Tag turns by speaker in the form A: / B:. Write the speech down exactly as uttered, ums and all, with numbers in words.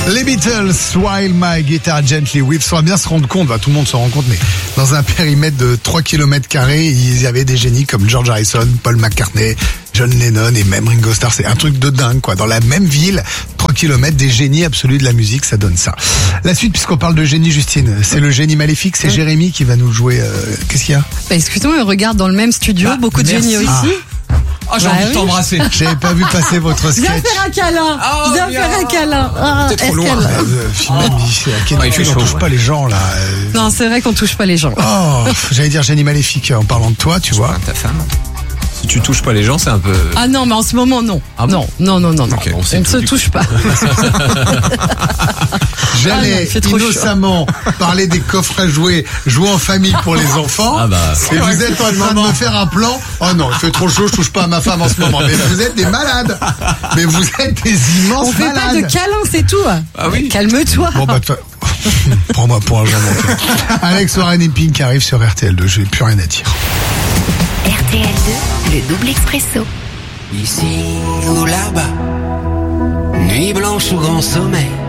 A: Les Beatles, While My Guitar Gently Weeps. On va bien se rendre compte, bah, tout le monde se rend compte, mais dans un périmètre de trois kilomètres carrés, il y avait des génies comme George Harrison, Paul McCartney, John Lennon et même Ringo Starr. C'est un truc de dingue, quoi. Dans la même ville, trois kilomètres, des génies absolus de la musique, ça donne ça. La suite, puisqu'on parle de génie, Justine, c'est le génie maléfique, c'est Jérémy qui va nous jouer. Euh, qu'est-ce qu'il y a?
B: Bah, excuse-moi, on regarde dans le même studio,
C: Bah,
B: beaucoup de
C: merci.
B: génies aussi.
A: Ah.
C: Oh, j'ai
B: Bah
C: envie
B: oui.
C: de t'embrasser.
A: J'avais pas vu passer votre sketch.
B: Viens faire un câlin.
C: Oh,
B: Viens
C: bien.
B: faire un câlin. Ah,
C: T'es trop
B: est-ce
C: loin.
B: qu'elle-
A: Euh, Philomène, il- à quel
C: Ouais, il
A: point
C: fait
A: on
C: chaud,
A: touche
C: ouais.
A: pas les gens, là. euh.
B: Non, c'est vrai qu'on touche pas les gens.
A: Oh, j'allais dire génie maléfique en parlant de toi, tu vois.
C: Ta femme. Si tu touches pas les gens, c'est un peu.
B: Ah non, mais en ce moment, non.
C: Ah bon
B: non, non, non, non, non.
C: Ok, bon,
B: on
C: c'est
B: ne
C: tout,
B: se
C: du
B: touche pas. Ah non,
A: J'allais
B: il fait trop
A: innocemment parler des coffres à jouer, jouer en famille pour les enfants.
C: Ah bah.
A: Et vous êtes en train de me faire un plan. Oh non, il fait trop chaud, je touche pas à ma femme en ce moment. Mais vous êtes des malades. Mais vous êtes des immenses
B: On fait
A: malades.
B: pas de câlin, c'est tout.
C: Ah oui.
B: Calme-toi.
A: Bon bah, toi- prends-moi pour un jambon. Alex Warren et Pink arrive sur R T L deux. J'ai plus rien à dire.
D: R T L deux, le double expresso.
E: Ici ou là-bas, nuit blanche ou grand sommet,